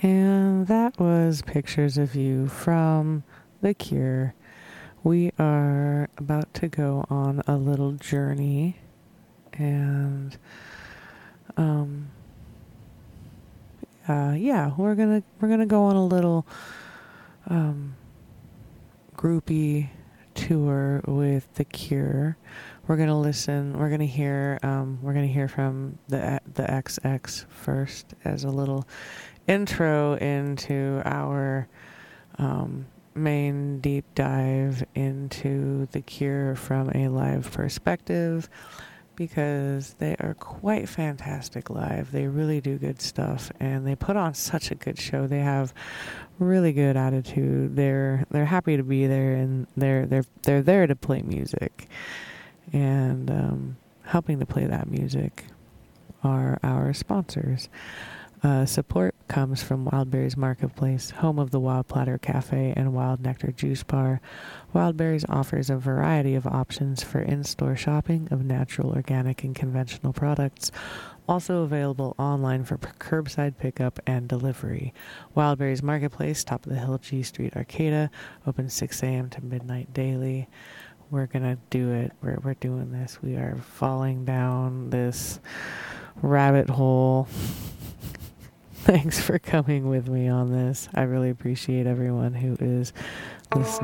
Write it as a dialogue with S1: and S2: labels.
S1: And that was Pictures of You from The Cure. We are about to go on a little journey, and we're gonna go on a little groupie tour with The Cure. We're gonna listen. We're gonna hear from the XX first as a little intro into our main deep dive into The Cure from a live perspective, because they are quite fantastic live. They really do good stuff, and they put on such a good show. They have really good attitude. They're happy to be there, and they're there to play music, and helping to play that music are our sponsors. Support comes from Wildberries Marketplace, home of the Wild Platter Cafe and Wild Nectar Juice Bar. Wildberries offers a variety of options for in-store shopping of natural, organic, and conventional products. Also available online for curbside pickup and delivery. Wildberries Marketplace, top of the hill, G Street, Arcata, open 6 a.m. to midnight daily. We're gonna do it. We're doing this. We are falling down this rabbit hole. Thanks for coming with me on this. I really appreciate everyone who is listening.